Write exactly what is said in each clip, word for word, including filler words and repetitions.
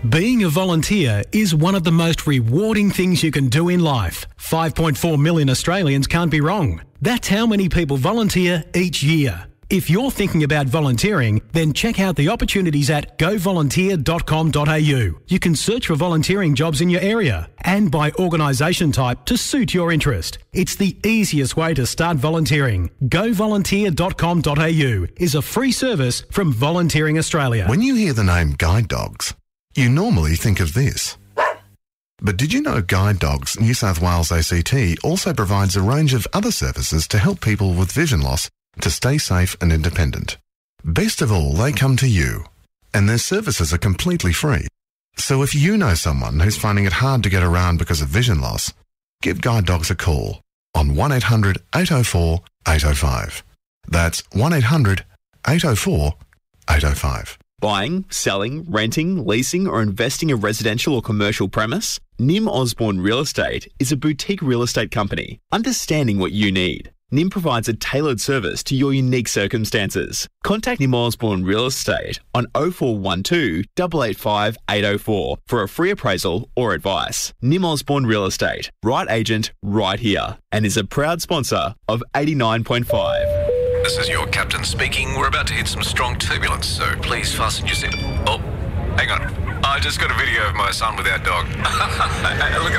Being a volunteer is one of the most rewarding things you can do in life. five point four million Australians can't be wrong. That's how many people volunteer each year. If you're thinking about volunteering, then check out the opportunities at go volunteer dot com dot a u. You can search for volunteering jobs in your area and by organisation type to suit your interest. It's the easiest way to start volunteering. go volunteer dot com dot a u is a free service from Volunteering Australia. When you hear the name Guide Dogs, you normally think of this. But did you know Guide Dogs New South Wales A C T also provides a range of other services to help people with vision loss to stay safe and independent? Best of all, they come to you, and their services are completely free. So if you know someone who's finding it hard to get around because of vision loss, give Guide Dogs a call on one eight hundred eight oh four eight oh five. That's one eight hundred eight oh four eight oh five. Buying, selling, renting, leasing or investing a residential or commercial premise? Nim Osborne Real Estate is a boutique real estate company, understanding what you need. Nim provides a tailored service to your unique circumstances. Contact Nim Osborne Real Estate on oh four one two, eight eight five, eight oh four for a free appraisal or advice. Nim Osborne Real Estate, right agent, right here, and is a proud sponsor of eighty-nine point five. This is your captain speaking. We're about to hit some strong turbulence, so please fasten your seat. Oh, hang on. I just got a video of my son with our dog. Hey, look at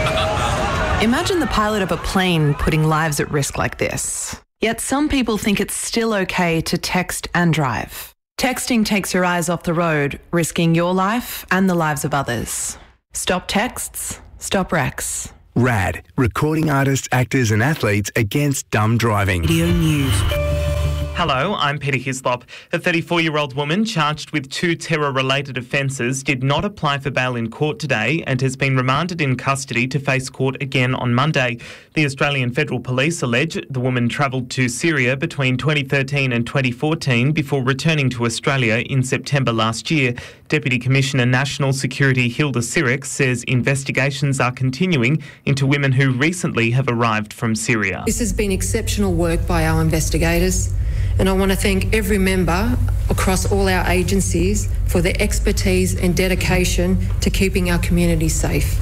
that. Imagine the pilot of a plane putting lives at risk like this. Yet some people think it's still okay to text and drive. Texting takes your eyes off the road, risking your life and the lives of others. Stop texts, stop wrecks. RAD, recording artists, actors and athletes against dumb driving. Video News. Hello, I'm Peter Hislop. A thirty-four-year-old woman charged with two terror-related offences did not apply for bail in court today and has been remanded in custody to face court again on Monday. The Australian Federal Police allege the woman travelled to Syria between twenty thirteen and twenty fourteen before returning to Australia in September last year. Deputy Commissioner National Security Hilda Sirek says investigations are continuing into women who recently have arrived from Syria. This has been exceptional work by our investigators, and I want to thank every member across all our agencies for their expertise and dedication to keeping our communities safe.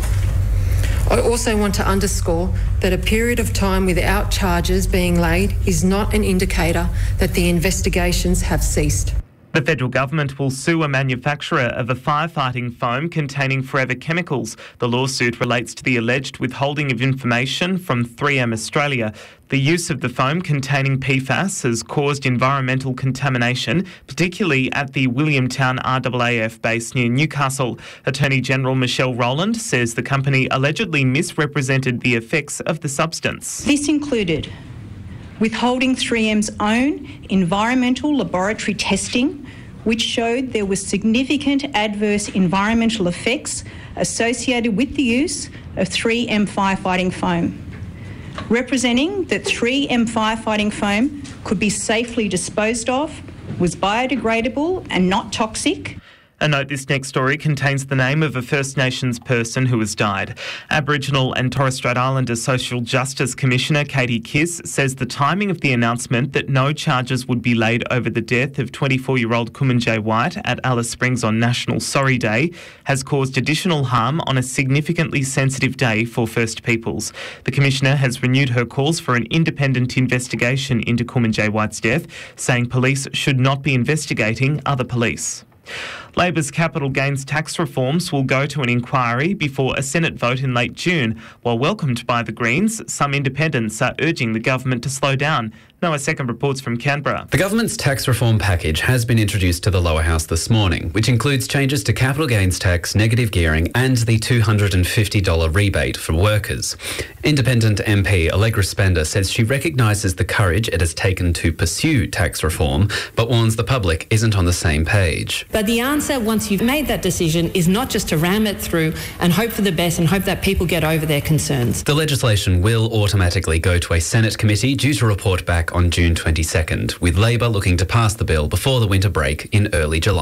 I also want to underscore that a period of time without charges being laid is not an indicator that the investigations have ceased. The federal government will sue a manufacturer of a firefighting foam containing forever chemicals. The lawsuit relates to the alleged withholding of information from three M Australia. The use of the foam containing P FAS has caused environmental contamination, particularly at the Williamtown R A A F base near Newcastle. Attorney General Michelle Rowland says the company allegedly misrepresented the effects of the substance. This included withholding three M's own environmental laboratory testing, which showed there was significant adverse environmental effects associated with the use of three M firefighting foam, representing that three M firefighting foam could be safely disposed of, was biodegradable and not toxic. A note, this next story contains the name of a First Nations person who has died. Aboriginal and Torres Strait Islander Social Justice Commissioner Katie Kiss says the timing of the announcement that no charges would be laid over the death of twenty-four-year-old Kumanjayi White at Alice Springs on National Sorry Day has caused additional harm on a significantly sensitive day for First Peoples. The Commissioner has renewed her calls for an independent investigation into Kumanjayi White's death, saying police should not be investigating other police. Labor's capital gains tax reforms will go to an inquiry before a Senate vote in late June. While welcomed by the Greens, some independents are urging the government to slow down. Noah Second reports from Canberra. The government's tax reform package has been introduced to the lower house this morning, which includes changes to capital gains tax, negative gearing and the two hundred fifty dollars rebate for workers. Independent M P Allegra Spender says she recognises the courage it has taken to pursue tax reform, but warns the public isn't on the same page. But the answer, once you've made that decision, is not just to ram it through and hope for the best and hope that people get over their concerns. The legislation will automatically go to a Senate committee due to report back on June twenty-second, with Labor looking to pass the bill before the winter break in early July.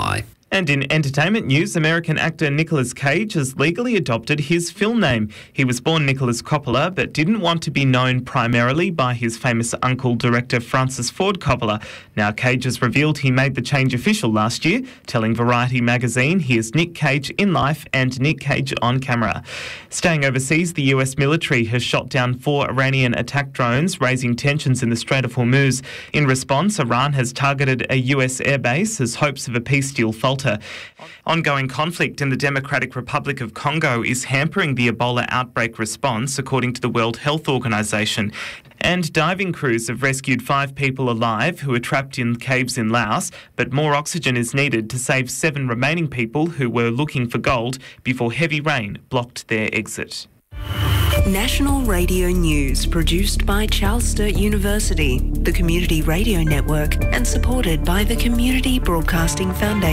And in entertainment news, American actor Nicolas Cage has legally adopted his film name. He was born Nicholas Coppola, but didn't want to be known primarily by his famous uncle, director Francis Ford Coppola. Now, Cage has revealed he made the change official last year, telling Variety magazine he is Nick Cage in life and Nick Cage on camera. Staying overseas, the U S military has shot down four Iranian attack drones, raising tensions in the Strait of Hormuz. In response, Iran has targeted a U S airbase as hopes of a peace deal falter. Ongoing conflict in the Democratic Republic of Congo is hampering the Ebola outbreak response, according to the World Health Organization. And diving crews have rescued five people alive who were trapped in caves in Laos, but more oxygen is needed to save seven remaining people who were looking for gold before heavy rain blocked their exit. National Radio News, produced by Charles Sturt University, the Community Radio Network, and supported by the Community Broadcasting Foundation.